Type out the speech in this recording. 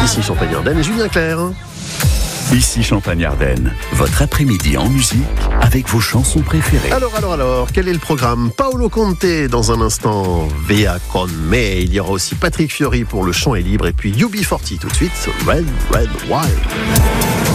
Ici Champagne-Ardenne et Julien Clerc. Ici Champagne-Ardenne, votre après-midi en musique avec vos chansons préférées. Alors, quel est le programme? Paolo Conte dans un instant, Via con me. Il y aura aussi Patrick Fiori pour Le Chant est libre et puis UB40 tout de suite, Red, Red, Wild.